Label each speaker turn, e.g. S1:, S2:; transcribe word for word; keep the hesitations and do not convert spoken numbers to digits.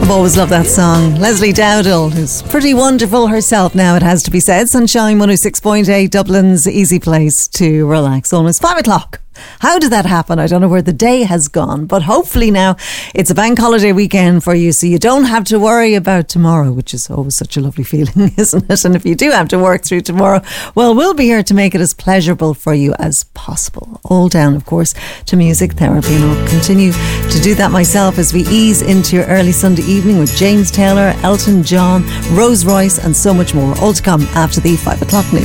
S1: I've always loved that song. Leslie Dowdall, who's pretty wonderful herself now, it has to be said. Sunshine one oh six point eight, Dublin's easy place to relax. Almost five o'clock. How did that happen? I don't know where the day has gone, but hopefully now it's a bank holiday weekend for you, so you don't have to worry about tomorrow, which is always such a lovely feeling, isn't it? And if you do have to work through tomorrow, well, we'll be here to make it as pleasurable for you as possible. All down, of course, to music therapy, and I'll continue to do that myself as we ease into your early Sunday evening with James Taylor, Elton John, Rose Royce, and so much more. All to come after the five o'clock news.